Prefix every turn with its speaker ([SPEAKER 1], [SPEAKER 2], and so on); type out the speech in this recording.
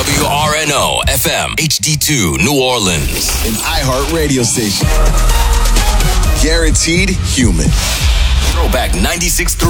[SPEAKER 1] WRNO FM HD2 New Orleans.
[SPEAKER 2] An iHeart radio station. Guaranteed human.
[SPEAKER 1] Throwback 96.3